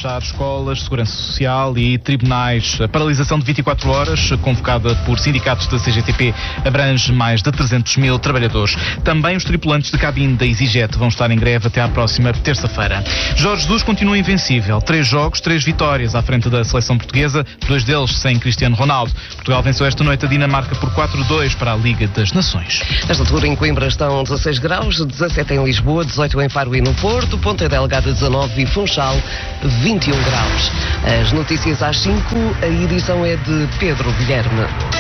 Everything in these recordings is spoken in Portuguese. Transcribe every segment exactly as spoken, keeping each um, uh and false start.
fechar escolas, segurança social e tribunais. A paralisação de vinte e quatro horas, convocada por sindicatos da C G T P, abrange mais de trezentos mil trabalhadores. Também os tripulantes de cabine da EasyJet vão estar em greve até à próxima terça-feira. Jorge Jesus continua invencível. Três jogos, três vitórias à frente da seleção portuguesa, dois deles sem Cristiano Ronaldo. Portugal venceu esta noite a Dinamarca por quatro a dois para a Liga das Nações. Nesta altura em Coimbra estão dezasseis graus, dezassete em Lisboa, dezoito em Faro e no Porto, Ponta Delgada dezanove e Funchal vinte e um graus. As notícias às cinco, a edição é de Pedro Guilherme.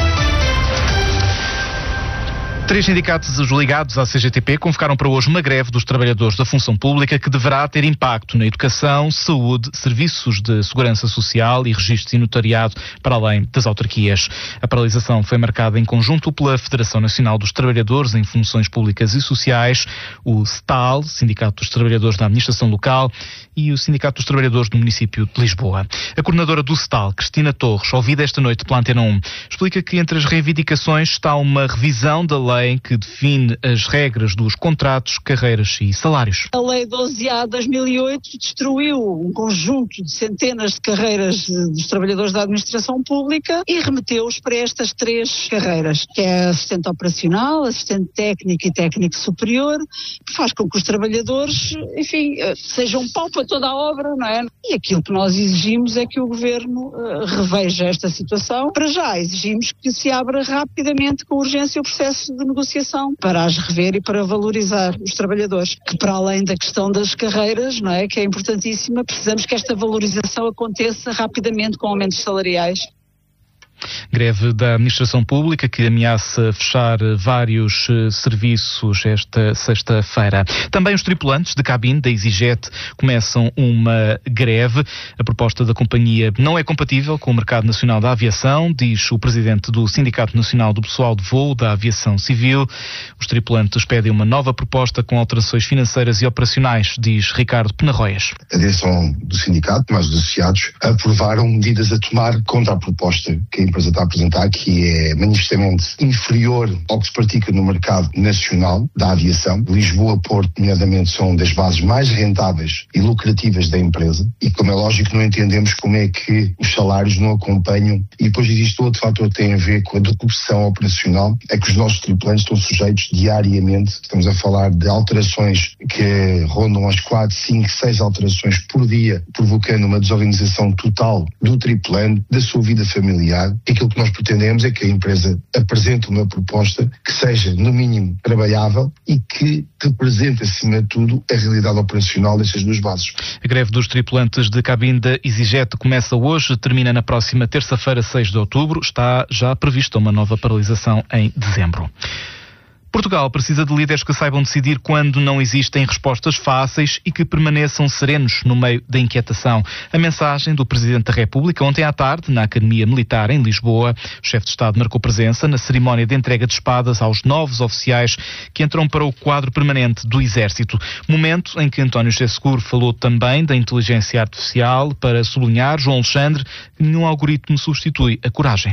Três sindicatos ligados à C G T P convocaram para hoje uma greve dos trabalhadores da função pública que deverá ter impacto na educação, saúde, serviços de segurança social e registros e notariado, para além das autarquias. A paralisação foi marcada em conjunto pela Federação Nacional dos Trabalhadores em Funções Públicas e Sociais, o S T A L, Sindicato dos Trabalhadores da Administração Local, e o Sindicato dos Trabalhadores do município de Lisboa. A coordenadora do S T A L, Cristina Torres, ouvida esta noite pela Antena um, explica que entre as reivindicações está uma revisão da lei que define as regras dos contratos, carreiras e salários. A Lei doze A de dois mil e oito destruiu um conjunto de centenas de carreiras dos trabalhadores da administração pública e remeteu-os para estas três carreiras, que é assistente operacional, assistente técnico e técnico superior, que faz com que os trabalhadores, enfim, sejam um pau para toda a obra, não é? E aquilo que nós exigimos é que o Governo uh, reveja esta situação. Para já exigimos que se abra rapidamente, com urgência, o processo de negociação para as rever e para valorizar os trabalhadores, que para além da questão das carreiras, não é, que é importantíssima, precisamos que esta valorização aconteça rapidamente com aumentos salariais. Greve da Administração Pública que ameaça fechar vários uh, serviços esta sexta-feira. Também os tripulantes de cabine da EasyJet começam uma greve. A proposta da companhia não é compatível com o mercado nacional da aviação, diz o presidente do Sindicato Nacional do Pessoal de Voo da Aviação Civil. Os tripulantes pedem uma nova proposta com alterações financeiras e operacionais, diz Ricardo Penarroias. A direção do sindicato, mais os associados, aprovaram medidas a tomar contra a proposta que a empresa está a apresentar, que é manifestamente inferior ao que se pratica no mercado nacional da aviação. Lisboa, Porto, nomeadamente, são das bases mais rentáveis e lucrativas da empresa e, como é lógico, não entendemos como é que os salários não acompanham. E depois existe outro fator que tem a ver com a decupção operacional, é que os nossos tripulantes estão sujeitos diariamente, estamos a falar de alterações que rondam as quatro, cinco, seis alterações por dia, provocando uma desorganização total do tripulante, da sua vida familiar. Aquilo que nós pretendemos é que a empresa apresente uma proposta que seja, no mínimo, trabalhável e que represente, acima de tudo, a realidade operacional destas duas bases. A greve dos tripulantes de cabine da EasyJet começa hoje, termina na próxima terça-feira, seis de outubro. Está já prevista uma nova paralisação em dezembro. Portugal precisa de líderes que saibam decidir quando não existem respostas fáceis e que permaneçam serenos no meio da inquietação. A mensagem do Presidente da República ontem à tarde, na Academia Militar em Lisboa. O chefe de Estado marcou presença na cerimónia de entrega de espadas aos novos oficiais que entram para o quadro permanente do Exército. Momento em que António José Seguro falou também da inteligência artificial para sublinhar, João Alexandre, que nenhum algoritmo substitui a coragem.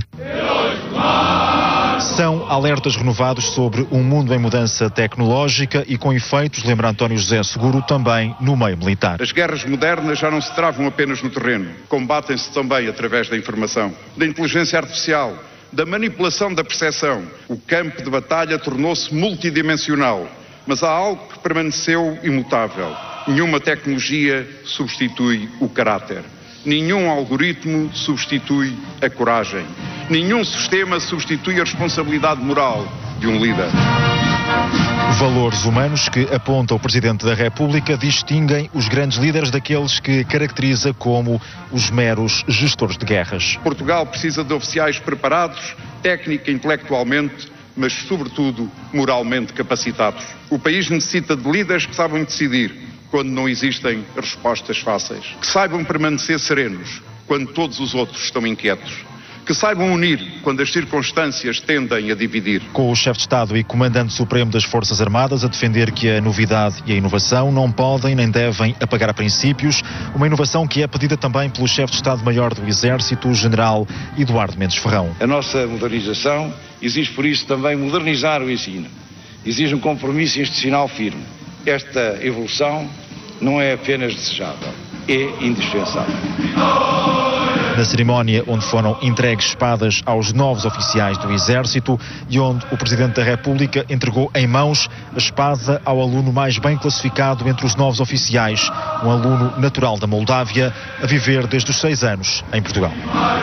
São alertas renovados sobre um mundo em mudança tecnológica e com efeitos, lembra António José Seguro, também no meio militar. As guerras modernas já não se travam apenas no terreno, combatem-se também através da informação, da inteligência artificial, da manipulação da percepção. O campo de batalha tornou-se multidimensional, mas há algo que permaneceu imutável. Nenhuma tecnologia substitui o caráter. Nenhum algoritmo substitui a coragem. Nenhum sistema substitui a responsabilidade moral de um líder. Valores humanos que, aponta o Presidente da República, distinguem os grandes líderes daqueles que caracteriza como os meros gestores de guerras. Portugal precisa de oficiais preparados, técnica e intelectualmente, mas, sobretudo, moralmente capacitados. O país necessita de líderes que saibam decidir quando não existem respostas fáceis. Que saibam permanecer serenos quando todos os outros estão inquietos. Que saibam unir quando as circunstâncias tendem a dividir. Com o chefe de Estado e comandante supremo das Forças Armadas a defender que a novidade e a inovação não podem nem devem apagar a princípios, uma inovação que é pedida também pelo chefe de Estado-Maior do Exército, o general Eduardo Mendes Ferrão. A nossa modernização exige por isso também modernizar o ensino. Exige um compromisso institucional firme. Esta evolução não é apenas desejável, é indispensável. Na cerimónia onde foram entregues espadas aos novos oficiais do Exército e onde o Presidente da República entregou em mãos a espada ao aluno mais bem classificado entre os novos oficiais, um aluno natural da Moldávia, a viver desde os seis anos em Portugal.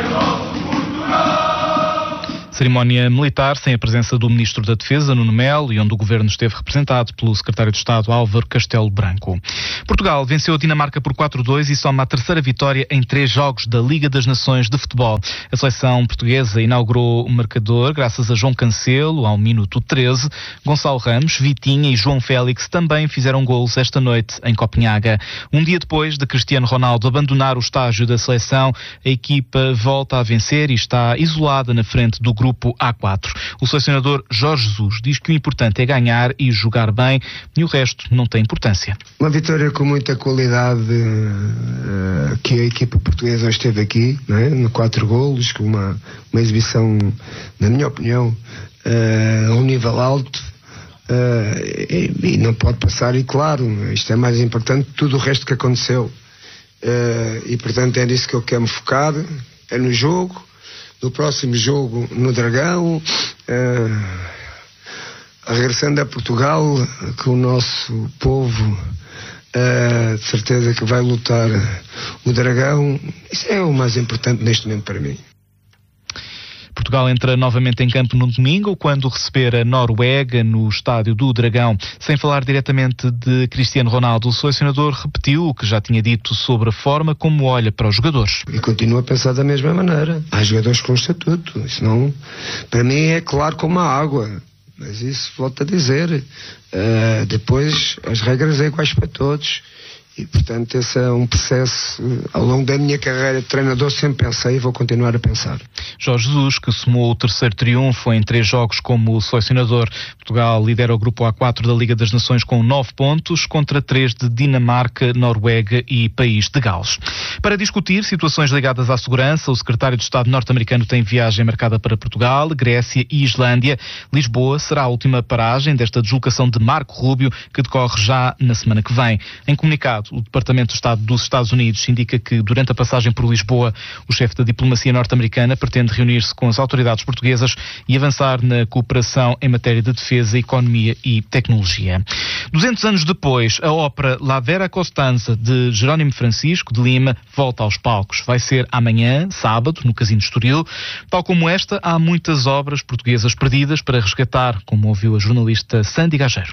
Cerimónia militar sem a presença do Ministro da Defesa, Nuno Melo, e onde o Governo esteve representado pelo Secretário de Estado, Álvaro Castelo Branco. Portugal venceu a Dinamarca por quatro a dois e soma a terceira vitória em três jogos da Liga das Nações de Futebol. A seleção portuguesa inaugurou o marcador graças a João Cancelo, ao minuto treze. Gonçalo Ramos, Vitinha e João Félix também fizeram golos esta noite em Copenhaga. Um dia depois de Cristiano Ronaldo abandonar o estágio da seleção, a equipa volta a vencer e está isolada na frente do grupo Grupo A quatro. O selecionador Jorge Jesus diz que o importante é ganhar e jogar bem e o resto não tem importância. Uma vitória com muita qualidade uh, que a equipa portuguesa esteve aqui, não é? No quatro golos, com uma, uma exibição, na minha opinião, uh, a um nível alto. Uh, e, e não pode passar, e claro, isto é mais importante que tudo o resto que aconteceu. Uh, e portanto é nisso que eu quero me focar, é no jogo. No próximo jogo no Dragão, uh, regressando a Portugal, com o nosso povo, uh, de certeza que vai lutar o Dragão. Isso é o mais importante neste momento para mim. Portugal entra novamente em campo no domingo, quando receber a Noruega no Estádio do Dragão. Sem falar diretamente de Cristiano Ronaldo, o selecionador repetiu o que já tinha dito sobre a forma como olha para os jogadores. E continuo a pensar da mesma maneira. Há jogadores com estatuto, isso não... Para mim é claro como a água, mas isso volto a dizer. Uh, depois as regras é iguais para todos. E, portanto, esse é um processo, ao longo da minha carreira de treinador, sempre pensei e vou continuar a pensar. Jorge Jesus, que somou o terceiro triunfo em três jogos como selecionador. Portugal lidera o grupo A quatro da Liga das Nações com nove pontos, contra três de Dinamarca, Noruega e País de Gales. Para discutir situações ligadas à segurança, o secretário de Estado norte-americano tem viagem marcada para Portugal, Grécia e Islândia. Lisboa será a última paragem desta deslocação de Marco Rubio, que decorre já na semana que vem. Em comunicado, o Departamento de Estado dos Estados Unidos indica que, durante a passagem por Lisboa, o chefe da diplomacia norte-americana pretende reunir-se com as autoridades portuguesas e avançar na cooperação em matéria de defesa, economia e tecnologia. duzentos anos depois, a ópera La Vera Costanza, de Jerónimo Francisco de Lima, volta aos palcos. Vai ser amanhã, sábado, no Casino de Estoril. Tal como esta, há muitas obras portuguesas perdidas para resgatar, como ouviu a jornalista Sandy Gageiro.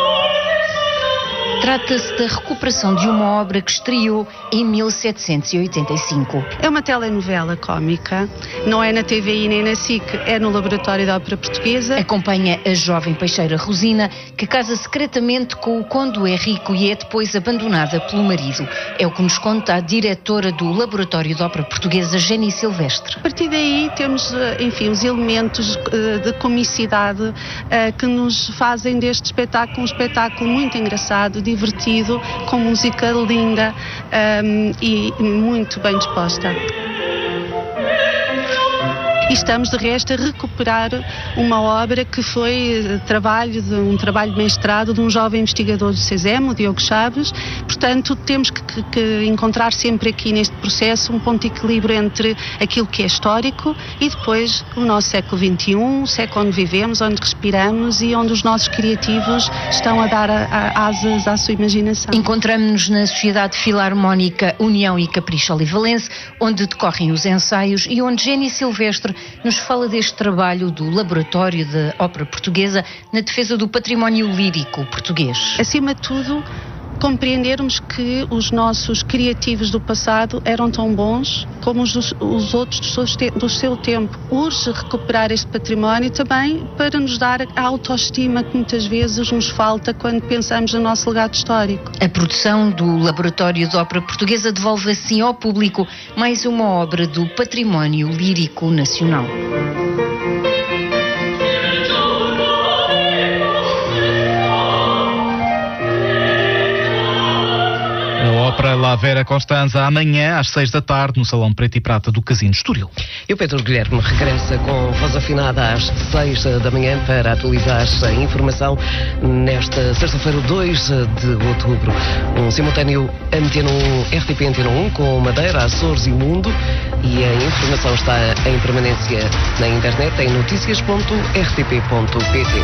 Trata-se da recuperação de uma obra que estreou em mil setecentos e oitenta e cinco. É uma telenovela cómica, não é na T V I nem na S I C, é no Laboratório da Ópera Portuguesa. Acompanha a jovem peixeira Rosina, que casa secretamente com o Conde Henrico e é depois abandonada pelo marido. É o que nos conta a diretora do Laboratório da Ópera Portuguesa, Jenny Silvestre. A partir daí temos, enfim, os elementos de comicidade que nos fazem deste espetáculo um espetáculo muito engraçado, divertido, com música linda um, e muito bem disposta. E estamos, de resto, a recuperar uma obra que foi trabalho de, um trabalho de mestrado de um jovem investigador do CESEM, o Diogo Chaves. Portanto, temos que, que, que encontrar sempre aqui neste processo um ponto de equilíbrio entre aquilo que é histórico e depois o nosso século vinte e um, o século onde vivemos, onde respiramos e onde os nossos criativos estão a dar a, a, asas à sua imaginação. Encontramos-nos na Sociedade Filarmónica União e Capricho Olivalense, onde decorrem os ensaios e onde Jenny Silvestre nos fala deste trabalho do Laboratório da Ópera Portuguesa na defesa do património lírico português. Acima de tudo, compreendermos que os nossos criativos do passado eram tão bons como os, dos, os outros do seu, do seu tempo. Urge recuperar este património também para nos dar a autoestima que muitas vezes nos falta quando pensamos no nosso legado histórico. A produção do Laboratório da Ópera Portuguesa devolve assim ao público mais uma obra do património lírico nacional. A Ópera La Vera Constanza amanhã às seis da tarde no Salão Preto e Prata do Casino Estoril. E o Pedro Guilherme regressa com voz afinada às seis da manhã para atualizar a informação nesta sexta-feira, dois de outubro. Um simultâneo Antena um, R T P Antena um com Madeira, Açores e Mundo. E a informação está em permanência na internet em notícias ponto r t p ponto p t.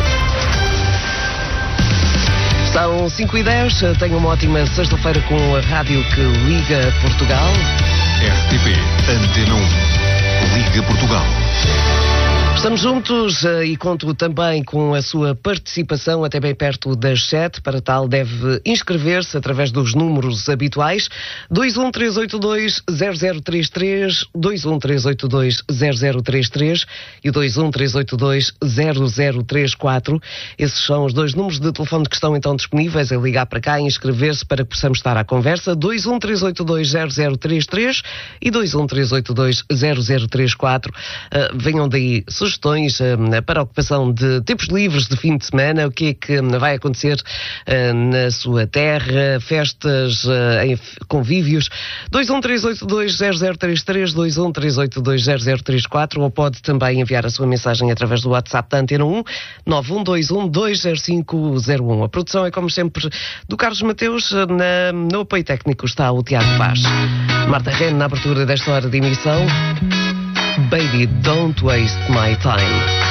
São cinco e dez, tenham uma ótima sexta-feira com a rádio que liga Portugal. R T P Antena um, Liga Portugal. Estamos juntos uh, e conto também com a sua participação até bem perto das sete. Para tal, deve inscrever-se através dos números habituais: dois um três oito dois zero zero três três, dois um três oito dois zero zero três três e dois um três oito dois zero zero três quatro. Esses são os dois números de telefone que estão então disponíveis. É ligar para cá e inscrever-se para que possamos estar à conversa. dois um três oito dois zero zero três três e dois um três oito dois zero zero três quatro. Uh, venham daí sugestões uh, para a ocupação de tempos livres de fim de semana, o que é que uh, vai acontecer uh, na sua terra, festas, uh, em convívios. dois um três oito dois zero zero três três, dois um três oito dois zero zero três quatro, ou pode também enviar a sua mensagem através do WhatsApp da Antena um, nove um dois um dois zero cinco zero um. A produção é, como sempre, do Carlos Mateus. Na, no apoio técnico está o Tiago Paz. Marta Rene, na abertura desta hora de emissão. Baby, don't waste my time.